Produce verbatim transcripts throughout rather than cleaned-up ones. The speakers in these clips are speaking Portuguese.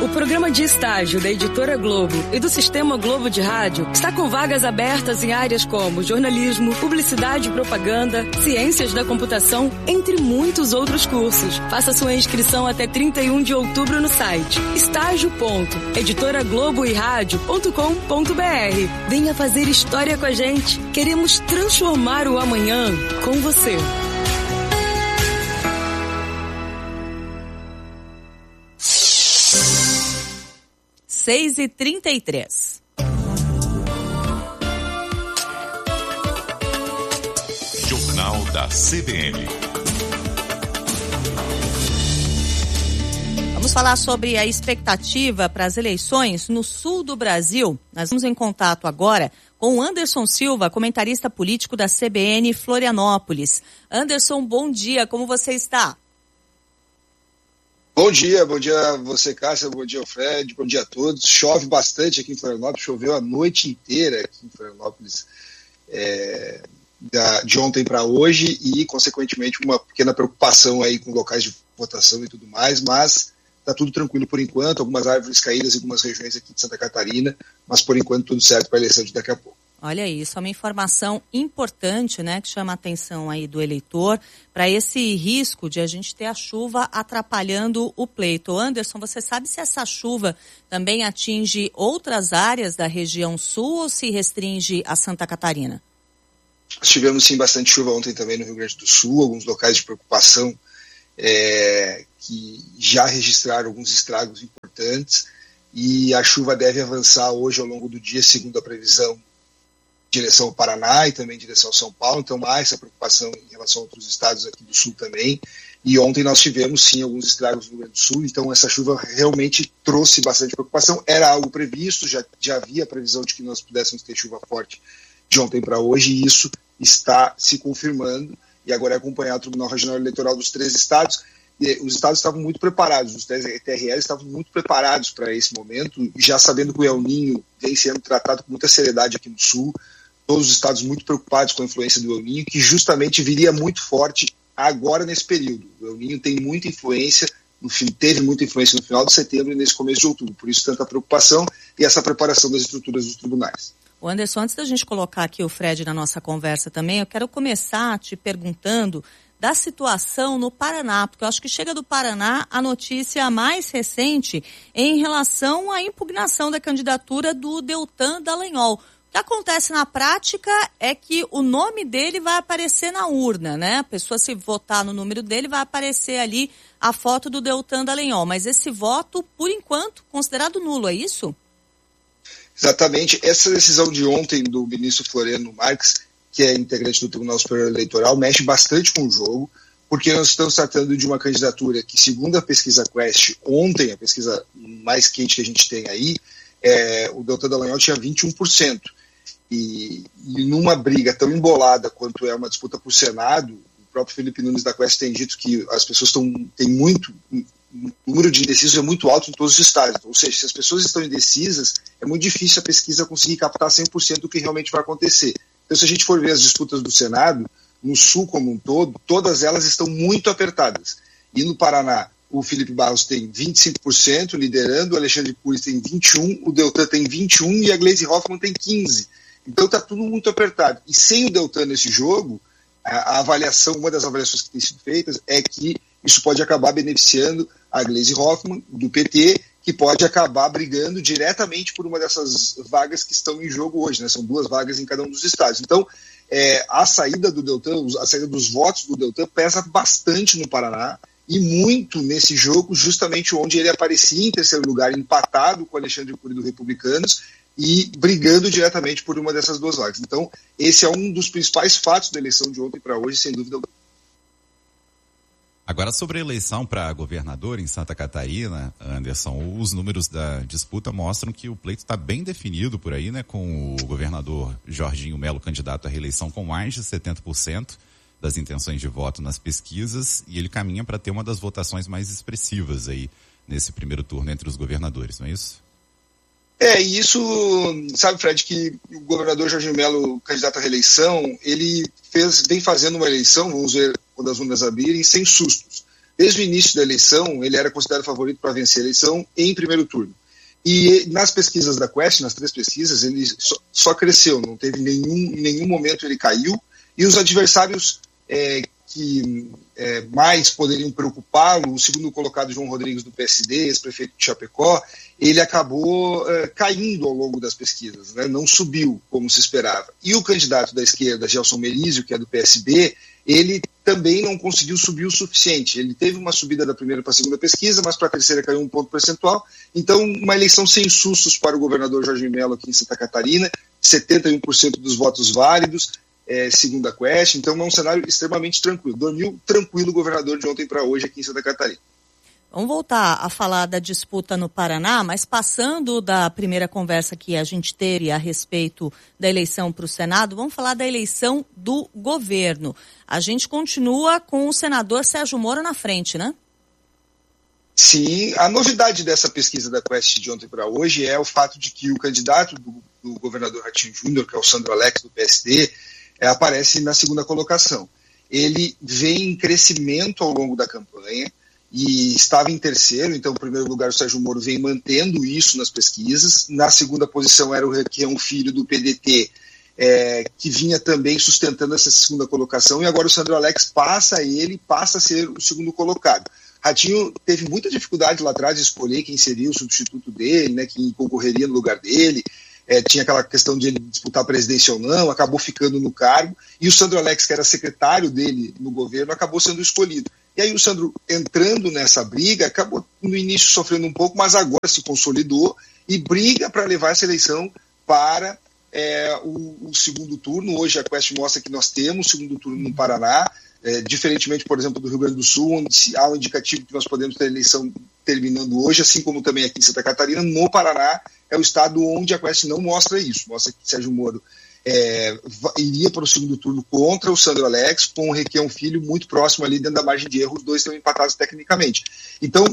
O programa de estágio da Editora Globo e do Sistema Globo de Rádio está com vagas abertas em áreas como jornalismo, publicidade e propaganda, ciências da computação, entre muitos outros cursos. Faça sua inscrição até trinta e um de outubro no site estágio ponto editora globo e rádio ponto com ponto br. Venha fazer história com a gente. Queremos transformar o amanhã com você. seis e trinta e três. Jornal da C B N. Vamos falar sobre a expectativa para as eleições no sul do Brasil. Nós vamos em contato agora com o Anderson Silva, comentarista político da C B N Florianópolis. Anderson, bom dia, como você está? Bom dia, bom dia a você, Cássia, bom dia ao Fred, bom dia a todos. Chove bastante aqui em Florianópolis, choveu a noite inteira aqui em Florianópolis, é, da, de ontem para hoje, e, consequentemente, uma pequena preocupação aí com locais de votação e tudo mais, mas está tudo tranquilo por enquanto, algumas árvores caídas em algumas regiões aqui de Santa Catarina, mas por enquanto tudo certo para a eleição de daqui a pouco. Olha isso, é uma informação importante, né, que chama a atenção aí do eleitor para esse risco de a gente ter a chuva atrapalhando o pleito. Anderson, você sabe se essa chuva também atinge outras áreas da região sul ou se restringe a Santa Catarina? Nós tivemos sim bastante chuva ontem também no Rio Grande do Sul, alguns locais de preocupação é, que já registraram alguns estragos importantes, e a chuva deve avançar hoje ao longo do dia, segundo a previsão, em direção ao Paraná e também em direção ao São Paulo, então há essa preocupação em relação a outros estados aqui do sul também, e ontem nós tivemos sim alguns estragos no Rio Grande do Sul, então essa chuva realmente trouxe bastante preocupação, era algo previsto, já, já havia a previsão de que nós pudéssemos ter chuva forte de ontem para hoje, e isso está se confirmando, e agora é acompanhar o Tribunal Regional Eleitoral dos três estados. E os estados estavam muito preparados, os T R Ls estavam muito preparados para esse momento, já sabendo que o El Niño vem sendo tratado com muita seriedade aqui no sul, todos os estados muito preocupados com a influência do El Niño, que justamente viria muito forte agora nesse período. O El Niño tem muita influência, no fim, teve muita influência no final de setembro e nesse começo de outubro, por isso tanta preocupação e essa preparação das estruturas dos tribunais. O Anderson, antes da gente colocar aqui o Fred na nossa conversa também, eu quero começar te perguntando da situação no Paraná, porque eu acho que chega do Paraná a notícia mais recente em relação à impugnação da candidatura do Deltan Dallagnol. O que acontece na prática é que o nome dele vai aparecer na urna, né? A pessoa, se votar no número dele, vai aparecer ali a foto do Deltan Dallagnol, mas esse voto, por enquanto, considerado nulo, é isso? Exatamente. Essa decisão de ontem do ministro Floriano Marques, que é integrante do Tribunal Superior Eleitoral, mexe bastante com o jogo, porque nós estamos tratando de uma candidatura que, segundo a pesquisa Quest, ontem, a pesquisa mais quente que a gente tem aí, é, o Deltan Dallagnol tinha vinte e um por cento. E, e numa briga tão embolada quanto é uma disputa por Senado, o próprio Felipe Nunes da Quest tem dito que as pessoas estão, têm muito, o número de indecisos é muito alto em todos os estados. Ou seja, se as pessoas estão indecisas, é muito difícil a pesquisa conseguir captar cem por cento do que realmente vai acontecer. Então, se a gente for ver as disputas do Senado, no Sul como um todo, todas elas estão muito apertadas. E no Paraná, o Felipe Barros tem vinte e cinco por cento liderando, o Alexandre Pures tem vinte e um por cento, o Deltan tem vinte e um por cento e a Gleisi Hoffmann tem quinze por cento. Então está tudo muito apertado. E sem o Deltan nesse jogo, a, a avaliação, uma das avaliações que tem sido feitas é que isso pode acabar beneficiando a Gleisi Hoffmann, do P T, que pode acabar brigando diretamente por uma dessas vagas que estão em jogo hoje, né? São duas vagas em cada um dos estados. Então, é, a saída do Deltan, a saída dos votos do Deltan pesa bastante no Paraná, e muito nesse jogo, justamente onde ele aparecia em terceiro lugar, empatado com o Alexandre Cury do Republicanos, e brigando diretamente por uma dessas duas vagas. Então, esse é um dos principais fatos da eleição de ontem para hoje, sem dúvida. Agora, sobre a eleição para governador em Santa Catarina, Anderson, os números da disputa mostram que o pleito está bem definido por aí, né, com o governador Jorginho Melo candidato à reeleição com mais de setenta por cento das intenções de voto nas pesquisas, e ele caminha para ter uma das votações mais expressivas aí nesse primeiro turno entre os governadores, não é isso? É, e isso, sabe, Fred, que o governador Jorginho Melo, candidato à reeleição, ele fez, vem fazendo uma eleição, vamos ver quando as urnas abrirem, sem sustos. desde o início da eleição, ele era considerado favorito para vencer a eleição em primeiro turno. E nas pesquisas da Quest, nas três pesquisas, ele só, só cresceu, não teve nenhum, em nenhum momento ele caiu, e os adversários é, que é, mais poderiam preocupá-lo, o segundo colocado João Rodrigues do P S D, ex-prefeito de Chapecó, ele acabou é, caindo ao longo das pesquisas, né? Não subiu como se esperava. E o candidato da esquerda, Gelson Merizio, que é do P S B, ele também não conseguiu subir o suficiente. Ele teve uma subida da primeira para a segunda pesquisa, mas para a terceira caiu um ponto percentual. Então, uma eleição sem sustos para o governador Jorginho Mello aqui em Santa Catarina, setenta e um por cento dos votos válidos, é, segundo a Quest. Então, é um cenário extremamente tranquilo. Dormiu tranquilo o governador de ontem para hoje aqui em Santa Catarina. Vamos voltar a falar da disputa no Paraná, mas passando da primeira conversa que a gente teve a respeito da eleição para o Senado, vamos falar da eleição do governo. A gente continua com o senador Sérgio Moro na frente, né? Sim, a novidade dessa pesquisa da Quest de ontem para hoje é o fato de que o candidato do, do governador Ratinho Júnior, que é o Sandro Alex, do P S D, é, aparece na segunda colocação. Ele vem em crescimento ao longo da campanha, e estava em terceiro, então, em primeiro lugar, o Sérgio Moro vem mantendo isso nas pesquisas. Na segunda posição era o Requião Filho, do P D T, é, que vinha também sustentando essa segunda colocação, e agora o Sandro Alex passa ele, passa a ser o segundo colocado. Ratinho teve muita dificuldade lá atrás de escolher quem seria o substituto dele, né, quem concorreria no lugar dele. É, tinha aquela questão de ele disputar a presidência ou não, acabou ficando no cargo, e o Sandro Alex, que era secretário dele no governo, acabou sendo escolhido. E aí o Sandro, entrando nessa briga, acabou no início sofrendo um pouco, mas agora se consolidou e briga para levar essa eleição para é, o, o segundo turno. Hoje a Quest mostra que nós temos segundo turno no Paraná, é, diferentemente, por exemplo, do Rio Grande do Sul, onde há um indicativo que nós podemos ter a eleição terminando hoje, assim como também aqui em Santa Catarina. No Paraná é o estado onde a Quest não mostra isso, mostra que Sérgio Moro É, iria para o segundo turno contra o Sandro Alex, com o Requião Filho muito próximo ali dentro da margem de erro, os dois estão empatados tecnicamente. Então,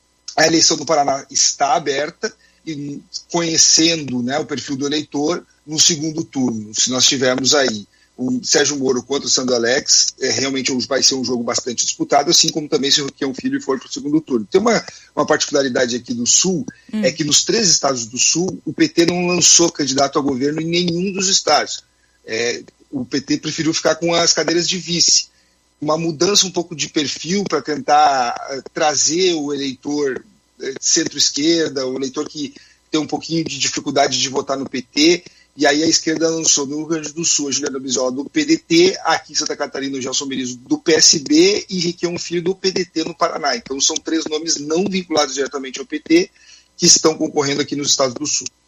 a eleição do Paraná está aberta, e conhecendo, né, o perfil do eleitor, no segundo turno, se nós tivermos aí o Sérgio Moro contra o Sandro Alex, é, realmente vai ser um jogo bastante disputado, assim como também se o Requião Filho for para o segundo turno. Tem uma, uma particularidade aqui do Sul, hum. é que nos três estados do Sul, o P T não lançou candidato ao governo em nenhum dos estados. É, o P T preferiu ficar com as cadeiras de vice. Uma mudança um pouco de perfil para tentar uh, trazer o eleitor uh, centro-esquerda, o eleitor que tem um pouquinho de dificuldade de votar no P T. E aí a esquerda lançou no Rio Grande do Sul a Juliana Brizola do P D T, aqui em Santa Catarina o Gelson Merizio do P S B e Requião Filho do P D T no Paraná. Então são três nomes não vinculados diretamente ao P T que estão concorrendo aqui nos estados do Sul.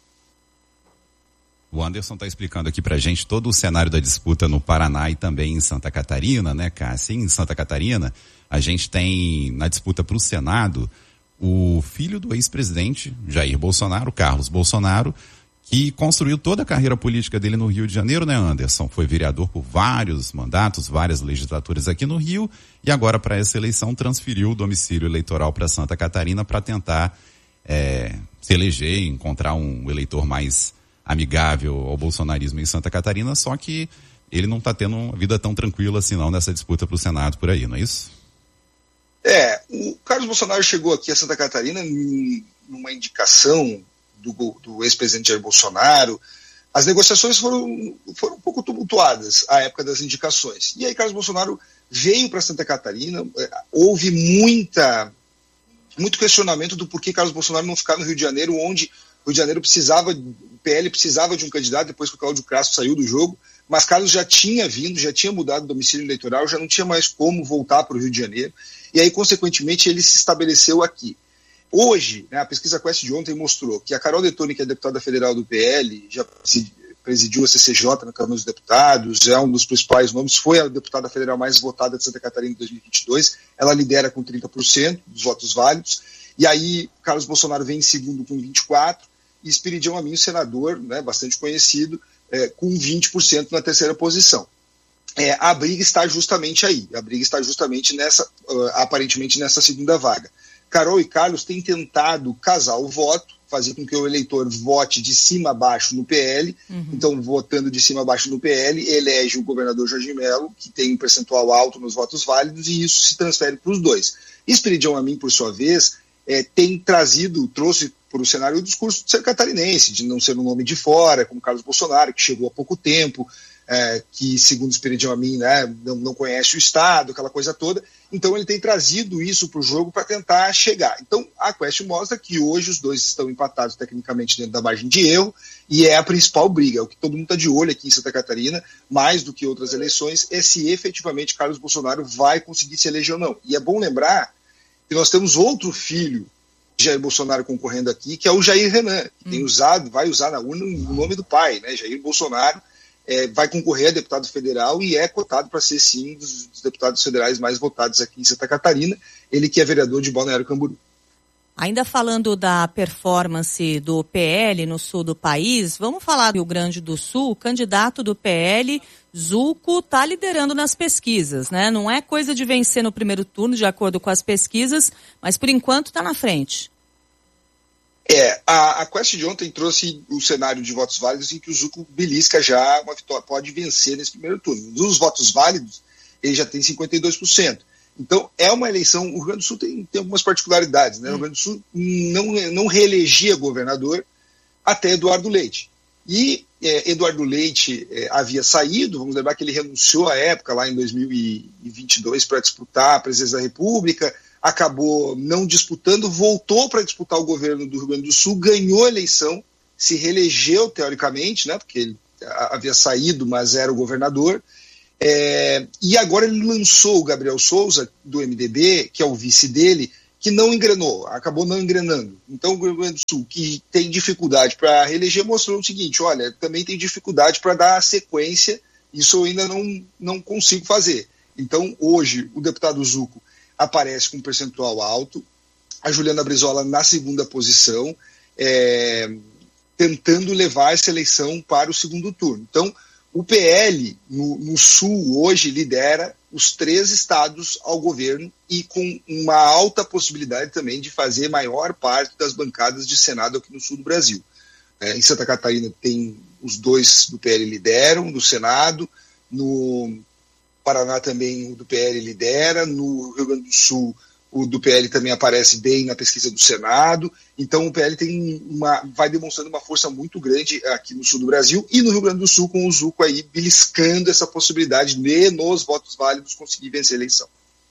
O Anderson está explicando aqui pra gente todo o cenário da disputa no Paraná e também em Santa Catarina, né, Cássia? Em Santa Catarina, a gente tem na disputa para o Senado o filho do ex-presidente Jair Bolsonaro, Carlos Bolsonaro, que construiu toda a carreira política dele no Rio de Janeiro, né, Anderson? Foi vereador por vários mandatos, várias legislaturas aqui no Rio, e agora, para essa eleição, transferiu o domicílio eleitoral para Santa Catarina para tentar é, se eleger, encontrar um eleitor mais amigável ao bolsonarismo em Santa Catarina, só que ele não está tendo uma vida tão tranquila assim não nessa disputa para o Senado por aí, não é isso? É, o Carlos Bolsonaro chegou aqui a Santa Catarina numa indicação do, do ex-presidente Jair Bolsonaro. As negociações foram, foram um pouco tumultuadas à época das indicações. E aí Carlos Bolsonaro veio para Santa Catarina, houve muita, muito questionamento do porquê Carlos Bolsonaro não ficar no Rio de Janeiro, onde o Rio de Janeiro precisava, o P L precisava de um candidato depois que o Cláudio Castro saiu do jogo, mas Carlos já tinha vindo, já tinha mudado o domicílio eleitoral, já não tinha mais como voltar para o Rio de Janeiro, e aí, consequentemente, ele se estabeleceu aqui. Hoje, né, a pesquisa Quest de ontem mostrou que a Carol Detoni, que é deputada federal do P L, já presidiu a C C J na Câmara dos Deputados, é um dos principais nomes, foi a deputada federal mais votada de Santa Catarina em dois mil e vinte e dois, ela lidera com trinta por cento dos votos válidos, e aí Carlos Bolsonaro vem em segundo com vinte e quatro por cento, e Esperidião Amin, senador, né, bastante conhecido, é, com vinte por cento na terceira posição. É, a briga está justamente aí, a briga está justamente nessa, uh, aparentemente nessa segunda vaga. Carol e Carlos têm tentado casar o voto, fazer com que o eleitor vote de cima a baixo no P L, uhum. Então, votando de cima a baixo no P L, elege o governador Jorginho Mello, que tem um percentual alto nos votos válidos, e isso se transfere para os dois. Esperidião Amin, por sua vez, é, tem trazido, trouxe para o cenário o discurso de ser catarinense, de não ser um nome de fora, como Carlos Bolsonaro, que chegou há pouco tempo, é, que, segundo Esperidião Amin, né, não, não conhece o Estado, aquela coisa toda. Então ele tem trazido isso para o jogo para tentar chegar. Então a Quest mostra que hoje os dois estão empatados tecnicamente dentro da margem de erro, e é a principal briga. O que todo mundo está de olho aqui em Santa Catarina, mais do que outras eleições, é se efetivamente Carlos Bolsonaro vai conseguir se eleger ou não. E é bom lembrar que nós temos outro filho de Jair Bolsonaro concorrendo aqui, que é o Jair Renan, que hum. tem usado, vai usar na urna o nome do pai, né? Jair Bolsonaro. É, vai concorrer a deputado federal e é cotado para ser, sim, dos, dos deputados federais mais votados aqui em Santa Catarina, ele que é vereador de Balneário Camboriú. Ainda falando da performance do P L no sul do país, vamos falar do Rio Grande do Sul. O candidato do P L, Zuco, está liderando nas pesquisas, né? Não é coisa de vencer no primeiro turno, de acordo com as pesquisas, mas por enquanto está na frente. É, a, a Quest de ontem trouxe o cenário de votos válidos em que o Zuco belisca já uma vitória, pode vencer nesse primeiro turno. Dos votos válidos, ele já tem cinquenta e dois por cento. Então, é uma eleição, o Rio Grande do Sul tem, tem algumas particularidades, né? O Rio Grande do Sul não, não reelegia governador até Eduardo Leite. E é, Eduardo Leite é, havia saído, vamos lembrar que ele renunciou à época, lá em dois mil e vinte e dois, para disputar a presidência da República, acabou não disputando, voltou para disputar o governo do Rio Grande do Sul, ganhou a eleição, se reelegeu teoricamente, né, porque ele havia saído, mas era o governador, é, e agora ele lançou o Gabriel Souza, do M D B, que é o vice dele, que não engrenou, acabou não engrenando. Então o Rio Grande do Sul, que tem dificuldade para reeleger, mostrou o seguinte, olha, também tem dificuldade para dar sequência, isso eu ainda não, não consigo fazer. Então hoje o deputado Zuco aparece com um percentual alto, a Juliana Brizola na segunda posição, é, tentando levar essa eleição para o segundo turno. Então, o P L no, no Sul hoje lidera os três estados ao governo e com uma alta possibilidade também de fazer maior parte das bancadas de Senado aqui no Sul do Brasil. É, em Santa Catarina tem os dois do P L lideram, do Senado, no Paraná também o do P L lidera, no Rio Grande do Sul o do P L também aparece bem na pesquisa do Senado, então o P L tem uma, vai demonstrando uma força muito grande aqui no sul do Brasil e no Rio Grande do Sul com o Zuco aí beliscando essa possibilidade de nos votos válidos conseguir vencer a eleição.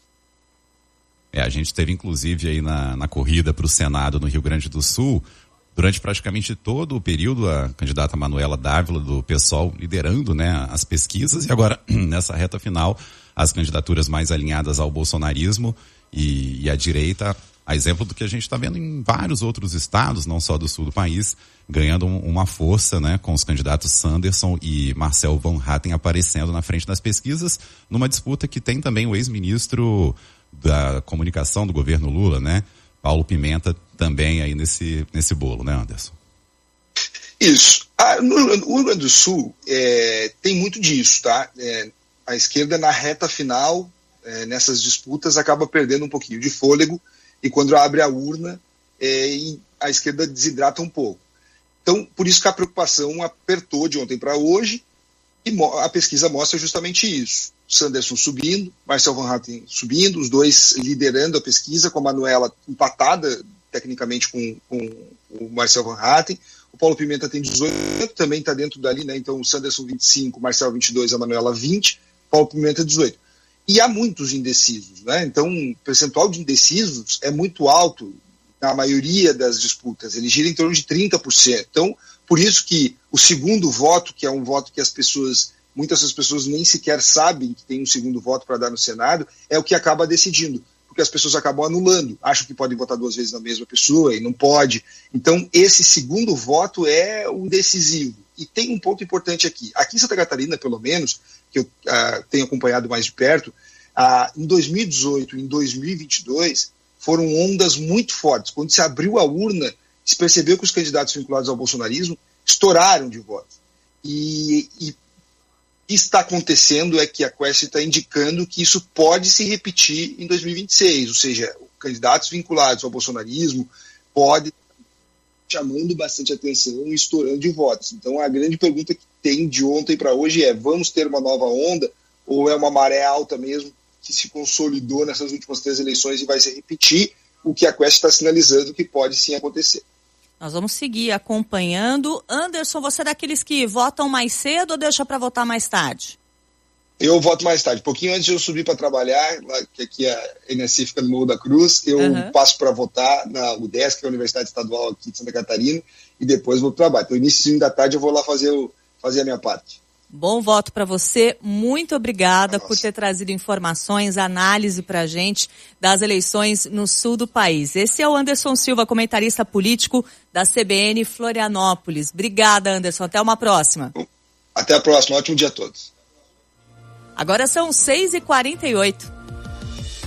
É, a gente teve inclusive aí na, na corrida para o Senado no Rio Grande do Sul, durante praticamente todo o período, a candidata Manuela Dávila, do PSOL, liderando, né, as pesquisas, e agora, nessa reta final, as candidaturas mais alinhadas ao bolsonarismo e, e à direita, a exemplo do que a gente está vendo em vários outros estados, não só do sul do país, ganhando um, uma força, né, com os candidatos Sanderson e Marcel Van Hatten aparecendo na frente das pesquisas, numa disputa que tem também o ex-ministro da comunicação do governo Lula, né, Paulo Pimenta, também aí nesse, nesse bolo, né, Anderson? Isso. Ah, no, no Rio Grande do Sul é, tem muito disso, tá? É, a esquerda na reta final, é, nessas disputas, acaba perdendo um pouquinho de fôlego e quando abre a urna, é, a esquerda desidrata um pouco. Então, por isso que a preocupação apertou de ontem para hoje e a pesquisa mostra justamente isso. Sanderson subindo, Marcel Van Hatten subindo, os dois liderando a pesquisa, com a Manuela empatada tecnicamente com, com o Marcel Van Hatten. O Paulo Pimenta tem dezoito, também está dentro dali, né? Então o Sanderson vinte e cinco, Marcel vinte e dois, a Manuela vinte, Paulo Pimenta dezoito. E há muitos indecisos, né? Então o percentual de indecisos é muito alto na maioria das disputas, ele gira em torno de trinta por cento. Então, por isso que o segundo voto, que é um voto que as pessoas, muitas das pessoas nem sequer sabem que tem um segundo voto para dar no Senado, é o que acaba decidindo, porque as pessoas acabam anulando, acham que podem votar duas vezes na mesma pessoa e não pode. Então, esse segundo voto é o decisivo. E tem um ponto importante aqui. Aqui em Santa Catarina, pelo menos, que eu uh, tenho acompanhado mais de perto, uh, em dois mil e dezoito e em dois mil e vinte e dois, foram ondas muito fortes. Quando se abriu a urna, se percebeu que os candidatos vinculados ao bolsonarismo estouraram de votos. E, e o que está acontecendo é que a Quest está indicando que isso pode se repetir em dois mil e vinte e seis, ou seja, candidatos vinculados ao bolsonarismo podem estar chamando bastante atenção e estourando de votos. Então a grande pergunta que tem de ontem para hoje é: vamos ter uma nova onda ou é uma maré alta mesmo que se consolidou nessas últimas três eleições e vai se repetir, o que a Quest está sinalizando que pode sim acontecer. Nós vamos seguir acompanhando. Anderson, você é daqueles que votam mais cedo ou deixa para votar mais tarde? Eu voto mais tarde. Um pouquinho antes de eu subir para trabalhar, lá, que aqui a N S C fica no Morro da Cruz, eu uhum. passo para votar na U D E S C, que é a Universidade Estadual aqui de Santa Catarina, e depois vou para o trabalho. Então, início da tarde eu vou lá fazer, o, fazer a minha parte. Bom voto para você. Muito obrigada Nossa. por ter trazido informações, análise para a gente das eleições no sul do país. Esse é o Anderson Silva, comentarista político da C B N Florianópolis. Obrigada, Anderson. Até uma próxima. Até a próxima. Ótimo dia a todos. Agora são seis e quarenta e oito.